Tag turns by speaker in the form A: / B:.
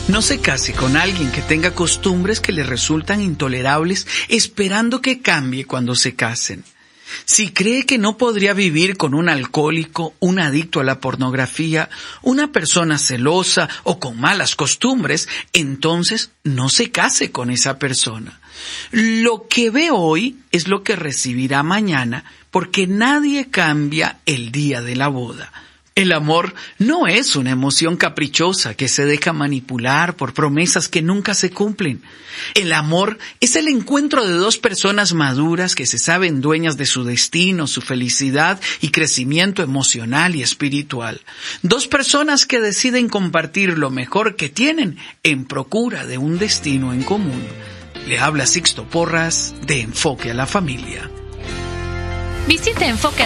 A: No se case con alguien que tenga costumbres que le resultan intolerables esperando que cambie cuando se casen. Si cree que no podría vivir con un alcohólico, un adicto a la pornografía, una persona celosa o con malas costumbres, entonces no se case con esa persona. Lo que ve hoy es lo que recibirá mañana, porque nadie cambia el día de la boda. El amor no es una emoción caprichosa que se deja manipular por promesas que nunca se cumplen. El amor es el encuentro de dos personas maduras que se saben dueñas de su destino, su felicidad y crecimiento emocional y espiritual. Dos personas que deciden compartir lo mejor que tienen en procura de un destino en común. Le habla Sixto Porras de Enfoque a la Familia.
B: Visita Enfoque